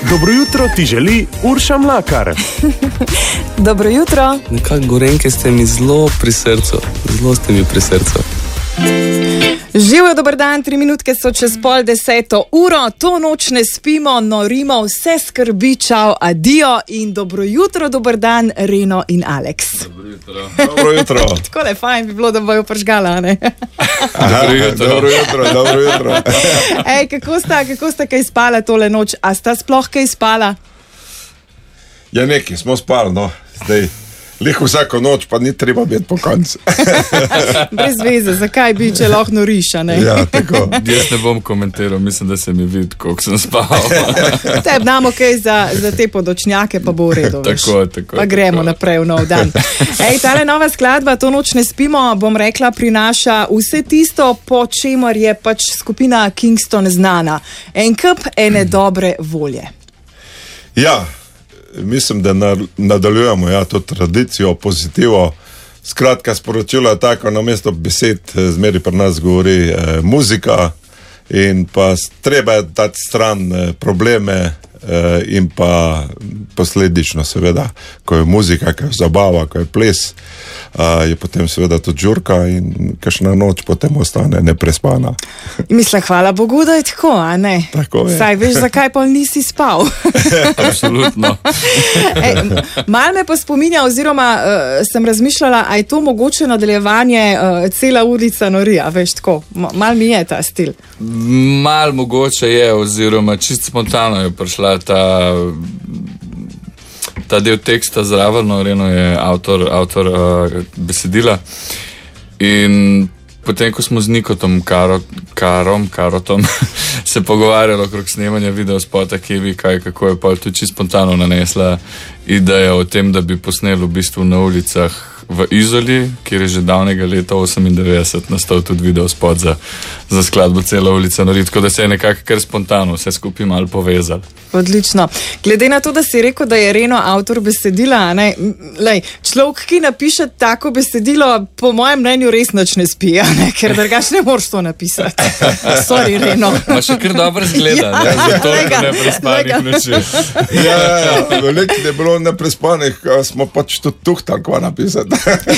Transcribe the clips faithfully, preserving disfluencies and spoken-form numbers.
Dobro jutro ti želi Urša Mlakar. Dobro jutro. Nekako Gorenjke ste mi zelo pri srcu, zelo ste mi pri srcu. Živijo, dober dan, tri minutke so čez pol deseto uro, to noč ne spimo, norimo, vse skrbi, čau, adijo in dobro jutro, dober dan, Reno in Aleks. Dobro jutro. Dobro jutro. Takole fajn bi bilo, da bojo pržgala, ne? Aha, dobro jutro, dobro jutro, dobro jutro. Ej, kako sta, kako sta kaj spala tole noč? A sta sploh kaj spala? Ja, nekaj smo spali, no, zdaj. Lih vsako noč, pa ni treba biti po koncu. Brez veze, zakaj bi, če lahko noriš, a ne? Ja, tako. Jaz ne bom komentiral, mislim, da se mi vidi, koliko sem spal. Teb damo kaj za, za te podočnjake, pa bo v redu, veš. Tako, tako. Pa gremo tako. naprej v nov dan. Ej, tale nova skladba, to noč ne spimo, bom rekla, prinaša vse tisto, po čemer je pač skupina Kingston znana. En kup ene dobre volje. Ja, mislim, da nadaljujemo ja, to tradicijo, pozitivo. Skratka, sporočilo je tako, na mesto besed zmeri pri nas govori eh, muzika in pa treba je dati stran eh, probleme eh, in pa posledično seveda, ko je muzika, ko je zabava, ko je ples, eh, je potem seveda tudi žurka in kakšna noč potem ostane neprespana. In mislim, hvala Bogu, da je tako, a ne? Tako je. Saj veš, zakaj pa nisi spal. Absolutno. Ej, mal me pa spominja, oziroma uh, sem razmišljala, a je to mogoče nadaljevanje uh, cela ulica norija, veš tako, M- mal mi je ta stil. Mal mogoče je, oziroma čist spontano je prišla ta, ta del teksta zraven, no, Reno je avtor, avtor uh, besedila. In potem, ko smo z Nikotom Karo, Karom, Karotom se pogovarjali okrog snemanja videospota, ki bi kaj, kako je pa tudi čisto spontano nanesla ideja o tem, da bi posneli v bistvu na ulicah v Izoli, kjer je že davnega leta osemindevetdeset nastal tudi videospot za, za skladbo Cela ulica nori, tako da se je nekako kar spontano vse skupaj malo povezali. Odlično. Glede na to, da si rekel, da je Reno avtor besedila, ne, lej, človek, ki napiše tako besedilo, po mojem mnenju res nič ne spija, ne, ker drugače ne moreš to napisati. Sorry, Reno. Ma še kar dobro zgleda, ja, ne, za to neprespanih noči. Ja, ja, ja, veliko je bilo neprespanih, smo pač tudi tuhtal, kva napisati.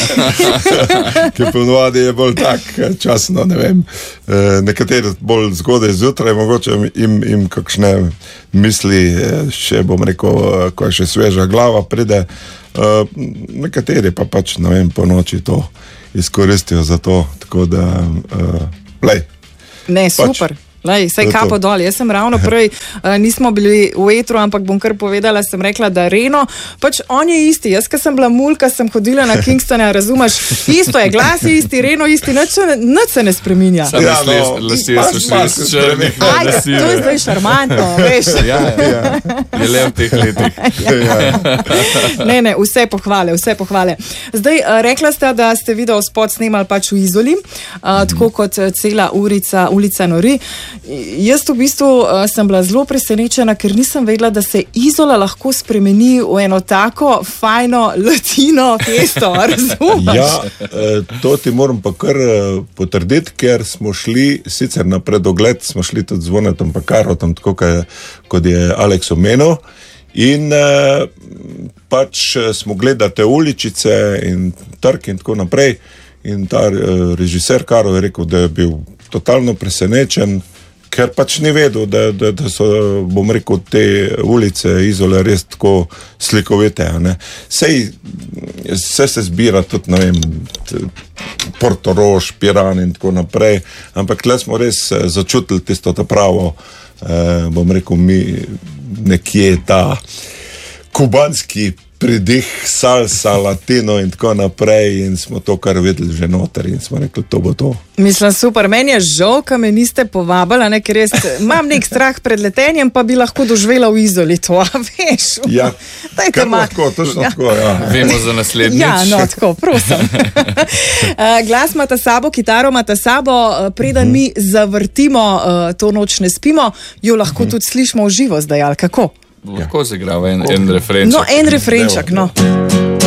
Ki ponovadi je bolj tak časno, ne vem, nekateri bolj zgodaj zjutraj, mogoče jim, jim kakšne misli, še bom rekel, ko je še sveža glava pride, nekateri pa pač, ne vem, po noči to izkoristijo za to, tako da, lej. Ne, super. Pač. Lej, saj kapo dol, jaz sem ravno prej, uh, nismo bili v etru, ampak bom kar povedala, sem rekla, da Reno, pač on je isti, jaz, ko sem bila mulka, sem hodila na Kingstone, razumeš, isto je, glas je isti, Reno isti, nič se ne spreminja. Samo ja, no, lasje so šli s črnih na Ajde, to je zdaj šarmantno, veš. Ja, ja, je le v teh letih. Ja. Ne, ne, vse pohvale, vse pohvale. Zdaj, uh, rekla ste, da ste video spot snemali pač v Izoli, uh, mm. tako kot Cela ulica, ulica nori. Jaz v bistvu uh, sem bila zelo presenečena, ker nisem vedela, da se Izola lahko spremeni v eno tako fajno latino mesto, razumeš? Ja, to ti moram pa kar potrditi, ker smo šli, sicer na predogled, smo šli tudi z Zvonetom pa Karotom, tako kot je Aleks omenil, in uh, pač smo gledali te uličice in trg in tako naprej, in ta uh, režiser Karo je rekel, da je bil totalno presenečen, ker pač ni vedel, da, da, da so, bom rekel, te ulice Izole res tako slikovite. Ne? Sej, vse se zbira tudi, ne vem, Portorož, Piran in tako naprej, ampak tle smo res začutili tisto ta pravo, eh, bom rekel, mi nekje ta kubanski pridih, salsa, latino in tako naprej in smo to kar videli že noter in smo rekli, to bo to. Mislim, super, meni je žal, ka me niste povabili, ne, ker jaz imam nek strah pred letenjem, pa bi lahko doživela v Izoli to, a veš? Ja, kar ma... lahko, točno ja. tako, ja. Vemo za naslednjič. Ja, no, tako, prosim. Glas ima ta sabo, kitaro ima ta sabo, preden uh-huh. mi zavrtimo uh, to noč ne spimo, jo lahko uh-huh. tudi slišimo v živo zdaj, ali kako? Lahko se igra en, en refrenček. No, en refrenček, no.